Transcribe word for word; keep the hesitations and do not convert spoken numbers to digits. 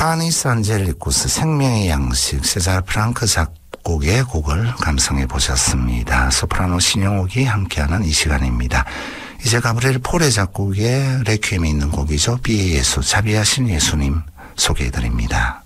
파니스 안젤리쿠스 생명의 양식 세자르 프랑크 작곡의 곡을 감상해 보셨습니다. 소프라노 신영옥이 함께하는 이 시간입니다. 이제 가브리엘 폴의 작곡의 레퀴엠이 있는 곡이죠. 비의 예수, 자비하신 예수님 소개해드립니다.